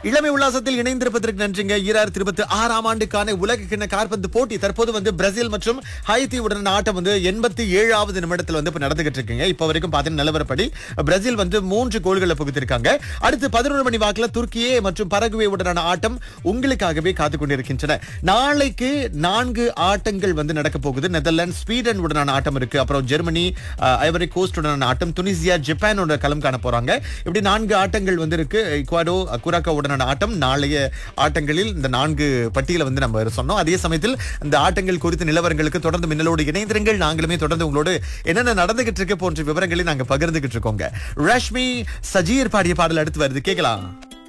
இளமை உல்லாசத்தில் இணைந்திருப்பதற்கு நன்றிங்க. 2026 ஆண்டுக்கான உலக கிண்ண காற்பந்து போட்டி தற்போது பிரேசில் மற்றும் ஹைத்தி உடனான ஆட்டம் 87வது நிமிடத்தில் இப்ப நடந்துகிட்டு இருக்குங்க. இப்ப வரைக்கும் பாத்தீங்கன்னா நிலவரப்படி பிரேசில் 3 கோல்களை புகுத்திருக்காங்க. அடுத்து 11 மணி வாக்குல துருக்கியே மற்றும் பரகுவே உடனான ஆட்டம் உங்களுக்காகவே காத்து கொண்டிருக்கின்றன. நாளைக்கு 4 ஆட்டங்கள் நடக்க போகுது. நெதர்லாந்து ஸ்வீடன் உடனான ஆட்டம் இருக்கு. அப்புறம் ஜெர்மனி ஐவரி கோஸ்ட் உடனான ஆட்டம், துனிசியா ஜப்பானோட களம் காண போறாங்க. இப்படி 4 ஆட்டங்கள் இருக்கு. ஈக்வடோ குராக்கா உடனான ஆட்டம் நாளைய ஆட்டங்களில் இந்த 4 பட்டியலை நம்ம சொன்னோம். அதே சமயத்தில் இந்த ஆட்டங்கள் குறித்த நிலவரங்களுக்கு தொடர்ந்து மின்னலோடு இணைந்திருங்கள். நாங்களுமே தொடர்ந்து உங்களோடு என்னென்ன நடந்துகிட்டு இருக்கு போன்ற விவரங்களை நாங்க பகிர்ந்துகிட்டு இருக்கோங்க. ரஷ்மி சஜீர் பாடிய பாடல் அடுத்து வருது, கேட்கலாம்.